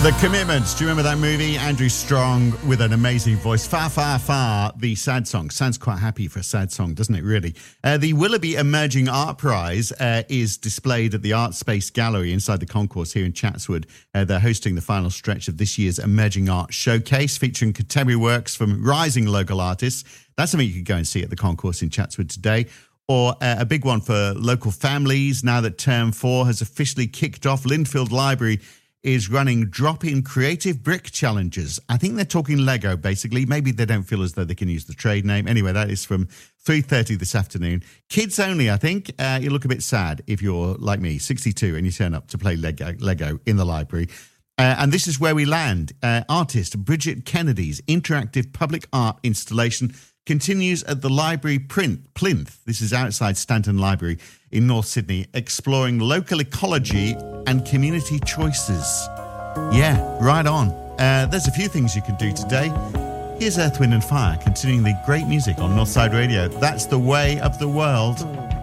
The Commitments. Do you remember that movie? Andrew Strong with an amazing voice. Far, far, far, the sad song. Sounds quite happy for a sad song, doesn't it, really? The Willoughby Emerging Art Prize is displayed at the Art Space Gallery inside the concourse here in Chatswood. They're hosting the final stretch of this year's Emerging Art Showcase, featuring contemporary works from rising local artists. That's something you could go and see at the concourse in Chatswood today. Or a big one for local families. Now that Term 4 has officially kicked off, Linfield Library is running drop-in creative brick challenges. I think they're talking Lego, basically. Maybe they don't feel as though they can use the trade name. Anyway, that is from 3:30 this afternoon. Kids only, I think. You look a bit sad if you're like me, 62, and you turn up to play Lego in the library. And this is where we land. Artist Bridget Kennedy's interactive public art installation continues at the library Plinth. This is outside Stanton Library in North Sydney, exploring local ecology and community choices. Yeah, right on. There's a few things you can do today. Here's Earth, Wind and Fire, continuing the great music on Northside Radio. That's the way of the world.